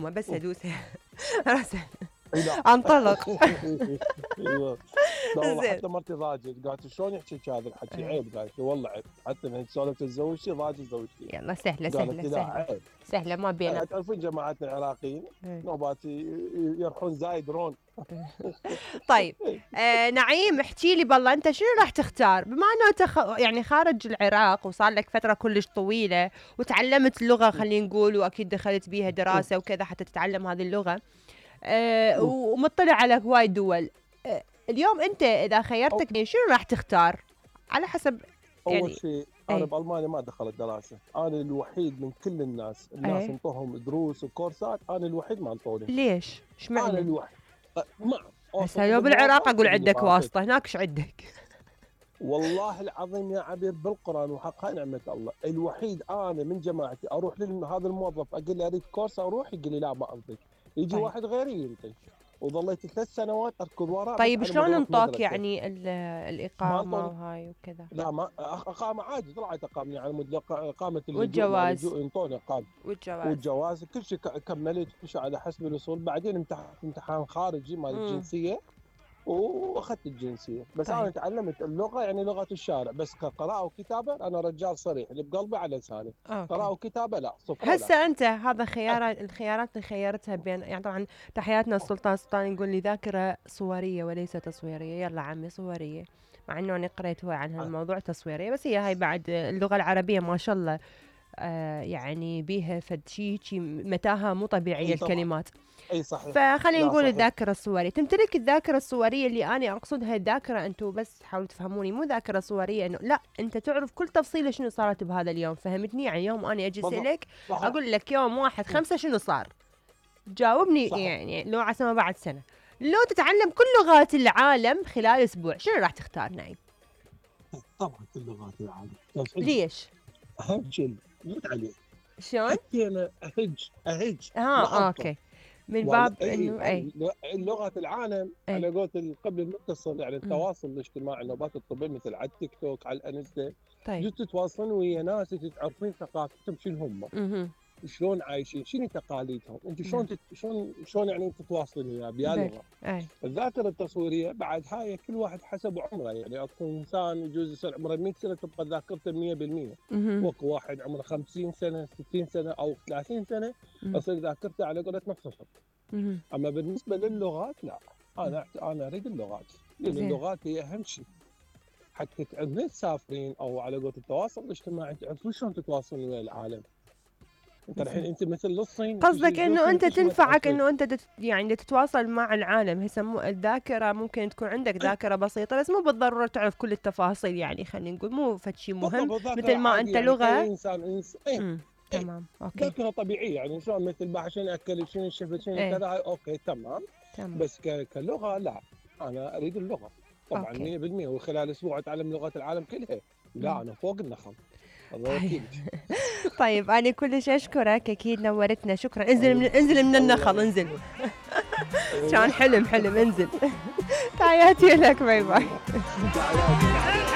معلومة بس أدوسها. انطلق. والله حتى مرتي ضاجت، قالت شلون يحكي هذا الحكي؟ عيب. قالت والله عيب، حتى من سولفة تتزوجتي ضاجت زوجتي. يلا سهلة قالت لا عيب. سهلة ما بينا. تعرفين جماعتنا العراقيين نوبات يرحون زايد رون. طيب نعيم احكي لي بالله انت شنو راح تختار بما انه انت يعني خارج العراق وصار لك فترة كلش طويلة وتعلمت اللغة خلينا نقول، واكيد دخلت بيها دراسة وكذا حتى تتعلم هذه اللغة، ومطلع على هواي دول. اليوم انت اذا خيرتك شنو راح تختار على حسب يعني؟ اول شيء انا بالمانيا ما دخلت دراسة، انا الوحيد من كل الناس انطوهم دروس وكورسات، انا الوحيد ما انطوني. ليش؟ ايش معنى؟ انا الوحيد ما هسه لو بالعراق اقول عندك واسطة، هناك ايش عندك؟ والله العظيم يا عبير بالقران وحقها نعمه الله، الوحيد انا من جماعتي اروح لهذا الموظف اقول له اريد كورس اروح، يقول لي لا ما ارضي. يجي طيب. واحد غيري ينطي، وظليت 3 سنوات اركض وراه. طيب شلون انطاك يعني الاقامه وهاي وكذا؟ لا ما اقامه عادي، طلعت اقامني على مود اقامه والجواز ينطوني اقامه والجواز كل شيء كملت كل شيء على حسب الوصول. بعدين امتحان خارجي مال الجنسيه واخذت الجنسيه. بس طيب. انا تعلمت اللغه يعني لغه الشارع، بس كقراءه وكتابه انا رجال صريح اللي بقلبي على لساني. قراءه وكتابه لا صفر. هسه انت هذا الخيارات اللي خيرتها بين يعني طبعا تحياتنا السلطان يقول لي ذاكره صوريه وليس تصويريه. يلا عمي صوريه، مع انه انا قريت هو عن هالموضوع تصويريه، بس هي هاي بعد اللغه العربيه ما شاء الله يعني بيها فد شيء متاهه مو طبيعيه الكلمات. اي صحيح. فخلينا نقول الذاكره الصوريه. تمتلك الذاكره الصوريه اللي انا اقصدها الذاكره، انتم بس حاولوا تفهموني، مو ذاكره صوريه انه لا انت تعرف كل تفصيله شنو صارت بهذا اليوم. فهمتني؟ يعني يوم انا اجي اسالك اقول لك يوم 1/5 شنو صار، جاوبني صحيح. يعني لو عسى بعد سنه. لو تتعلم كل لغات العالم خلال اسبوع شنو راح تختار نايم؟ طبعا كل لغات العالم. ليش؟ اهم شيء موت عليه. شلون؟ انا اهج اوكي، من باب انه لغه العالم على قولة قبل المتصل يعني التواصل الاجتماعي، نوبات الطبيعي مثل على التيك توك على الانستا. طيب تتواصلون ويا ناس تعرفين ثقافتهم شنو هم، شلون عايشين، شنو تقاليدهم، انت شلون يعني تتواصلين وياه بهاللغه. الذاكره التصويريه بعد هاي كل واحد حسب عمره، يعني اكو انسان يجوز يصير عمره 100 سنه تبقى ذاكرته 100%، واكو واحد عمره 50 سنه 60 سنه او 30 سنه تصير ذاكرته على قولة صفر. اما بالنسبه للغات لا، انا اريد اللغات، لان اللغات هي اهم شيء حتى تعرفين تسافرين او على قولة التواصل الاجتماعي تعرفون شلون تتواصلون ويا العالم. انت الحين انت مثل الصين، قصدك انه انت تنفعك انه انت يعني تتواصل مع العالم. هسه الذاكره ممكن تكون عندك ذاكره بسيطه بس مو بالضروره تعرف كل التفاصيل، يعني خلينا نقول مو فد شيء مهم مثل ما انت يعني لغه انسان تمام اوكي. ذاكره طبيعيه يعني شلون مثل شنو اكل شنو شفت شنو كذا اوكي تمام. بس كلغه لا، انا اريد اللغه طبعا 100%، وخلال اسبوع اتعلم لغات العالم كلها. لا انا فوق النخل. طيب انا كلش اشكرك، اكيد نورتنا، شكرا. انزل من النخل انزل. كان حلم انزل. تحياتي لك، باي باي.